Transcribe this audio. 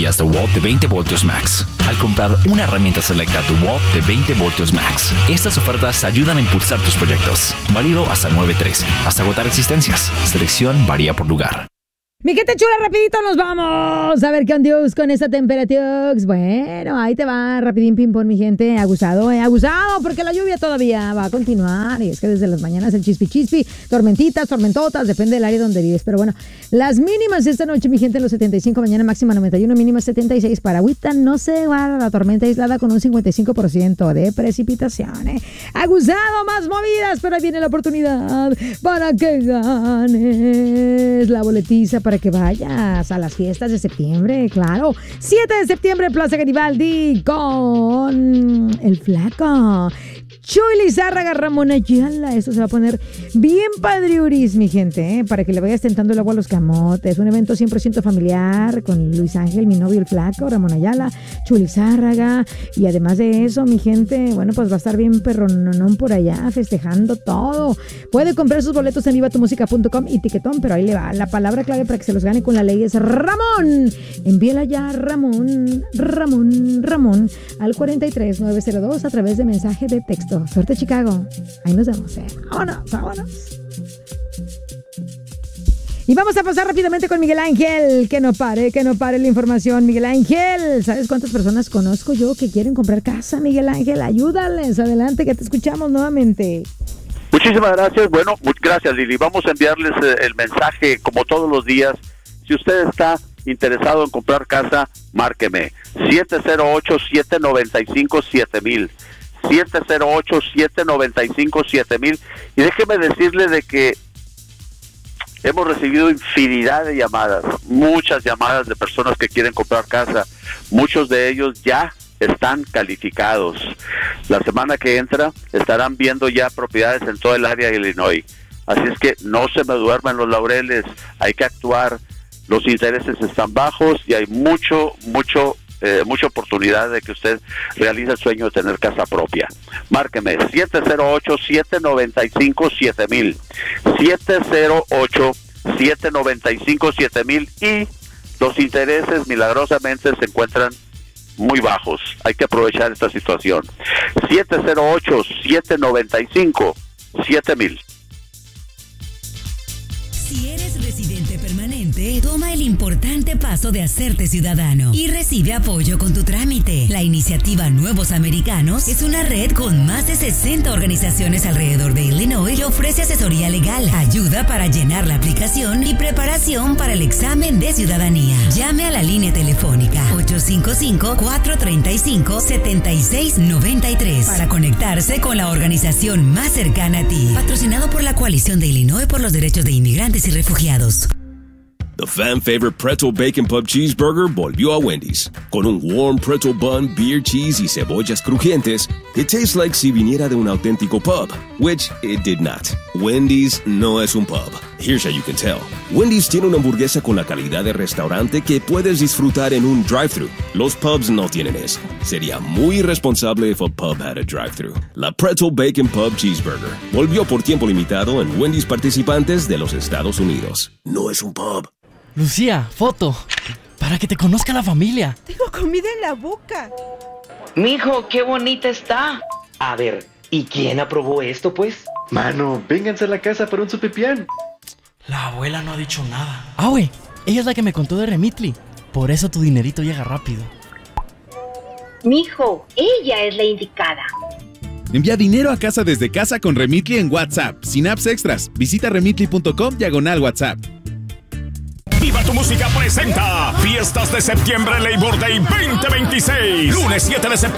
baterías DeWalt de 20 voltios max. Al comprar una herramienta selecta DeWalt de 20 voltios max, estas ofertas ayudan a impulsar tus proyectos. Válido hasta 9/13, hasta agotar existencias. Selección varía por lugar. Mi gente chula, rapidito nos vamos a ver qué onda con esta temperatura. Bueno, ahí te va, rapidín ping pong, mi gente. Abusado, porque la lluvia todavía va a continuar. Y es que desde las mañanas el chispi, tormentitas, tormentotas, depende del área donde vives. Pero bueno, las mínimas esta noche, mi gente, los 75, mañana máxima 91, mínima 76. Para agüita no se va la tormenta aislada con un 55% de precipitación. Abusado, más movidas, pero ahí viene la oportunidad para que ganes la boletiza para que vayas a las fiestas de septiembre, claro. 7 de septiembre, Plaza Garibaldi, con el Flaco, Chuy Lizárraga, Ramón Ayala. Esto se va a poner bien padriuris, mi gente, para que le vayas tentando el agua a los camotes. Un evento 100% familiar con Luis Ángel, mi novio el Flaco, Ramón Ayala, Chuy Lizárraga. Y además de eso, mi gente, bueno, pues va a estar bien perronón por allá, festejando todo. Puede comprar sus boletos en vivatumusica.com y Tiquetón, pero ahí le va. La palabra clave para que se los gane con la ley es Ramón. Envíela ya, Ramón, al 43902 a través de mensaje de texto. Suerte, Chicago. Ahí nos vemos, Vámonos. Y vamos a pasar rápidamente con Miguel Ángel. Que no pare la información, Miguel Ángel. ¿Sabes cuántas personas conozco yo que quieren comprar casa, Miguel Ángel? Ayúdales, adelante, que te escuchamos nuevamente. Muchísimas gracias. Bueno, gracias, Lili. Vamos a enviarles el mensaje como todos los días. Si usted está interesado en comprar casa, márqueme 708-795-7000. 708-795-7000. Y déjeme decirle de que hemos recibido infinidad de llamadas, muchas llamadas de personas que quieren comprar casa. Muchos de ellos ya están calificados. La semana que entra estarán viendo ya propiedades en todo el área de Illinois. Así es que no se me duerman los laureles, hay que actuar. Los intereses están bajos y hay mucha oportunidad de que usted realice el sueño de tener casa propia. Márqueme 708-795-7000. 708-795-7000 y los intereses milagrosamente se encuentran muy bajos. Hay que aprovechar esta situación. 708-795-7000. Si eres residente permanente, toma el importante paso de hacerte ciudadano y recibe apoyo con tu trámite. La iniciativa Nuevos Americanos es una red con más de 60 organizaciones alrededor de Illinois que ofrece asesoría legal, ayuda para llenar la aplicación y preparación para el examen de ciudadanía. Llame a la línea telefónica 855-435-7693 para conectarse con la organización más cercana a ti. Patrocinado por la Coalición de Illinois por los Derechos de Inmigrantes y Refugiados. The fan favorite Pretzel Bacon Pub Cheeseburger volvió a Wendy's. Con un warm pretzel bun, beer cheese y cebollas crujientes, it tastes like si viniera de un auténtico pub, which it did not. Wendy's no es un pub. Here's how you can tell. Wendy's tiene una hamburguesa con la calidad de restaurante que puedes disfrutar en un drive-thru. Los pubs no tienen eso. Sería muy irresponsable if a pub had a drive-thru. La Pretzel Bacon Pub Cheeseburger volvió por tiempo limitado en Wendy's participantes de los Estados Unidos. No es un pub. Lucía, foto. Para que te conozca la familia. Tengo comida en la boca. Mijo, qué bonita está. A ver, ¿y quién aprobó esto, pues? Mano, vénganse a la casa para un sopipián. La abuela no ha dicho nada. Ah, güey, ella es la que me contó de Remitly. Por eso tu dinerito llega rápido. Mijo, ella es la indicada. Envía dinero a casa desde casa con Remitly en WhatsApp, sin apps extras. Visita remitly.com/WhatsApp. Viva tu Música presenta Fiestas de Septiembre Labor Day 2026. Lunes 7 de septiembre.